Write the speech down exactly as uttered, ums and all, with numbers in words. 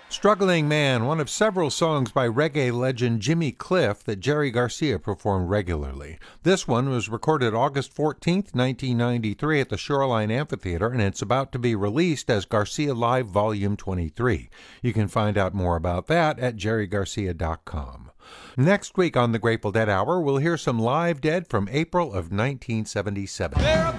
Struggling Man, one of several songs by reggae legend Jimmy Cliff that Jerry Garcia performed regularly. This one was recorded August fourteenth, nineteen ninety-three at the Shoreline Amphitheater, and it's about to be released as Garcia Live Volume twenty-three. You can find out more about that at jerry garcia dot com. Next week on the Grateful Dead Hour, we'll hear some live Dead from April of nineteen seventy-seven.